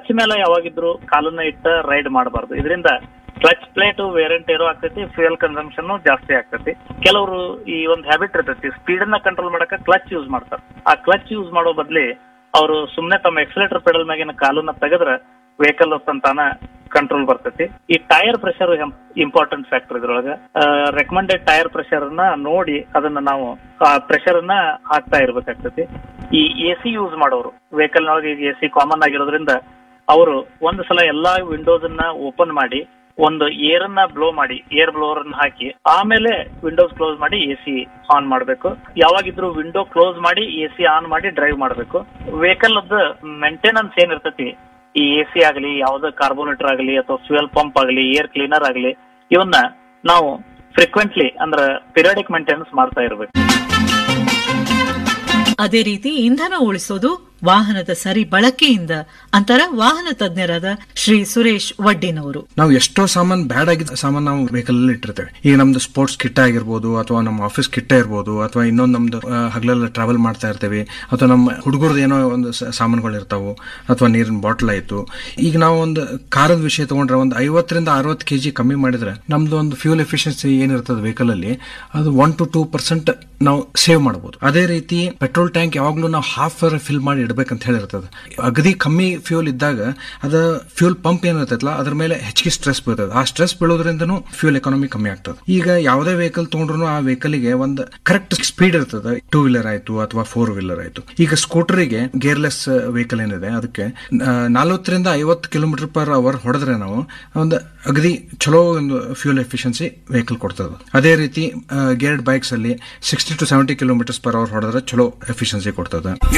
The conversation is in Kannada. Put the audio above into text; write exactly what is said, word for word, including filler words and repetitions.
ಕ್ಲಚ್ ಮೇಲೆ ಯಾವಾಗಿದ್ರು ಕಾಲನ್ನ ಇಟ್ಟ ರೈಡ್ ಮಾಡಬಾರ್ದು. ಇದರಿಂದ ಕ್ಲಚ್ ಪ್ಲೇಟ್ ವೇರಿಯಂಟ್ ಇರೋ ಆಗ್ತೈತಿ, ಫ್ಯೂಯಲ್ ಕನ್ಸಂಪ್ಷನ್ ಜಾಸ್ತಿ ಆಗ್ತೈತಿ. ಕೆಲವರು ಈ ಒಂದು ಹ್ಯಾಬಿಟ್ ಇರ್ತೈತಿ, ಸ್ಪೀಡ್ ಅನ್ನ ಕಂಟ್ರೋಲ್ ಮಾಡಕ ಕ್ಲಚ್ ಯೂಸ್ ಮಾಡ್ತಾರೆ. ಆ ಕ್ಲಚ್ ಯೂಸ್ ಮಾಡೋ ಬದ್ಲಿ ಅವರು ಸುಮ್ನೆ ತಮ್ಮ ಎಕ್ಸಲೇಟರ್ ಪೆಡಲ್ ಮ್ಯಾಗಿನ ಕಾಲನ್ನ ತೆಗೆದ್ರೆ ವೆಹಿಕಲ್ ತಂತಾನ ಕಂಟ್ರೋಲ್ ಬರ್ತೈತಿ. ಈ ಟೈರ್ ಪ್ರೆಷರ್ ಇಂಪಾರ್ಟೆಂಟ್ ಫ್ಯಾಕ್ಟರ್ ಇದ್ರೊಳಗ. ರೆಕಮೆಂಡೆಡ್ ಟೈರ್ ಪ್ರೆಷರ್ ಅನ್ನ ನೋಡಿ ಅದನ್ನ ನಾವು ಆ ಪ್ರೆಷರ್ ಅನ್ನ ಹಾಕ್ತಾ ಇರ್ಬೇಕಾಗ್ತೈತಿ. ಈ ಎ ಸಿ ಯೂಸ್ ಮಾಡೋರು ವೆಹಿಕಲ್ ನೊಳಗೆ ಈಗ ಎ ಸಿ ಕಾಮನ್ ಆಗಿರೋದ್ರಿಂದ ಅವರು ಒಂದು ಸಲ ಎಲ್ಲಾ ವಿಂಡೋಸ್ ಅನ್ನ ಓಪನ್ ಮಾಡಿ ಒಂದು ಏರ್ ಅನ್ನ ಬ್ಲೋ ಮಾಡಿ ಏರ್ ಬ್ಲೋವರ್ ಅನ್ನ ಹಾಕಿ ಆಮೇಲೆ ವಿಂಡೋಸ್ ಕ್ಲೋಸ್ ಮಾಡಿ ಎ ಸಿ ಆನ್ ಮಾಡಬೇಕು. ಯಾವಾಗಿದ್ರು ವಿಂಡೋ ಕ್ಲೋಸ್ ಮಾಡಿ ಎ ಸಿ ಆನ್ ಮಾಡಿ ಡ್ರೈವ್ ಮಾಡಬೇಕು. ವೆಹಿಕಲ್ ಅದ ಮೇಂಟೆನೆನ್ಸ್ ಏನ್ ಇರ್ತೈತಿ, ಈ ಎ ಸಿ ಆಗಲಿ, ಯಾವ್ದು ಕಾರ್ಬೋನೇಟರ್ ಆಗಲಿ ಅಥವಾ ಫ್ಯೂಯಲ್ ಪಂಪ್ ಆಗಲಿ, ಏರ್ ಕ್ಲೀನರ್ ಆಗಲಿ, ಇವನ್ನ ನಾವು ಫ್ರೀಕ್ವೆಂಟ್ಲಿ ಅಂದ್ರೆ ಪಿರಿಯಾಡಿಕ್ ಮೇಂಟೆನೆನ್ಸ್ ಮಾಡ್ತಾ ಇರ್ಬೇಕು. ಅದೇ ರೀತಿ ಇಂಧನ ಉಳಿಸೋದು ವಾಹನದ ಸರಿ ಬಳಕೆಯಿಂದ ಅಂತರ ವಾಹನ ತಜ್ಞರಾದ ಶ್ರೀ ಸುರೇಶ್ ವಡ್ಡಿನವರು. ನಾವು ಎಷ್ಟೋ ಸಾಮಾನು ಬ್ಯಾಡ್ ಆಗಿದ್ದ ಸಾಮಾನು ನಾವು ವೆಹಿಕಲ್ ಅಲ್ಲಿ ಇಟ್ಟಿರ್ತೇವೆ. ಈಗ ನಮ್ದು ಸ್ಪೋರ್ಟ್ಸ್ ಕಿಟ್ ಆಗಿರ್ಬೋದು, ಅಥವಾ ನಮ್ಮ ಆಫೀಸ್ ಕಿಟ್ ಇರ್ಬೋದು, ಅಥವಾ ಇನ್ನೊಂದು ನಮ್ದು ಹಗಲೆಲ್ಲ ಟ್ರಾವೆಲ್ ಮಾಡ್ತಾ ಇರ್ತೇವೆ, ಅಥವಾ ನಮ್ಮ ಹುಡುಗರದ್ದು ಏನೋ ಒಂದು ಸಾಮಾನುಗಳು ಇರ್ತಾವು, ಅಥವಾ ನೀರಿನ ಬಾಟಲ್ ಆಯ್ತು. ಈಗ ನಾವು ಒಂದು ಕಾರದ ವಿಷಯ ತಗೊಂಡ್ರೆ ಒಂದು ಐವತ್ತರಿಂದ ಅರವತ್ತು ಕೆಜಿ ಕಮ್ಮಿ ಮಾಡಿದ್ರೆ ನಮ್ದು ಒಂದು ಫ್ಯೂಲ್ ಎಫಿಷಿಯನ್ಸಿ ಏನಿರ್ತದೆ ವೆಹಿಕಲ್ ಅಲ್ಲಿ ಅದು ಒನ್ ಟು ಟೂ ಪರ್ಸೆಂಟ್ ನಾವು ಸೇವ್ ಮಾಡಬಹುದು. ಅದೇ ರೀತಿ ಪೆಟ್ರೋಲ್ ಟ್ಯಾಂಕ್ ಯಾವಾಗ್ಲೂ ನಾವು ಹಾಫ್ ಫಿಲ್ ಮಾಡಿ ಇಡಬೇಕಂತ ಹೇಳಿರ್ತದೆ. ಅಗದಿ ಕಮ್ಮಿ ಫ್ಯೂಲ್ ಇದ್ದಾಗ ಅದ ಫ್ಯೂಲ್ ಪಂಪ್ ಏನಿರ್ತೈತಲ್ಲ ಅದ್ರ ಮೇಲೆ ಹೆಚ್ಚಿಗೆ ಸ್ಟ್ರೆಸ್ ಬೀಳ್ತದೆ. ಆ ಸ್ಟ್ರೆಸ್ ಬೀಳೋದ್ರಿಂದನೂ ಫ್ಯೂಲ್ ಎಕಾನಮಿ ಕಮ್ಮಿ ಆಗ್ತದೆ. ಈಗ ಯಾವುದೇ ವೆಹಿಕಲ್ ತಗೊಂಡ್ರು ಆ ವೆಹಿಕಲ್ಗೆ ಒಂದು ಕರೆಕ್ಟ್ ಸ್ಪೀಡ್ ಇರ್ತದೆ. ಟೂ ವೀಲರ್ ಆಯ್ತು ಅಥವಾ ಫೋರ್ ವೀಲರ್ ಆಯ್ತು. ಈಗ ಸ್ಕೂಟರಿಗೆ ಗೇರ್ಲೆಸ್ ವೆಹಿಕಲ್ ಏನಿದೆ ಅದಕ್ಕೆ ನಲ್ವತ್ತರಿಂದ ಐವತ್ತು ಕಿಲೋಮೀಟರ್ ಪರ್ ಅವರ್ ಹೊಡೆದ್ರೆ ನಾವು ಒಂದು ಅಗದಿ ಚಲೋ ಒಂದು ಫ್ಯೂಲ್ ಎಫಿಷಿಯನ್ಸಿ ವೆಹಿಕಲ್ ಕೊಡ್ತದೆ. ಅದೇ ರೀತಿ ಗೇರ್ಡ್ ಬೈಕ್ಸ್ ಅಲ್ಲಿ sixty to seventy kilometres per hour ಹೊಡೆದ್ರೆ ಚಲೋ ಎಫಿಷಿಯನ್ಸಿ ಕೊಡ್ತದೆ.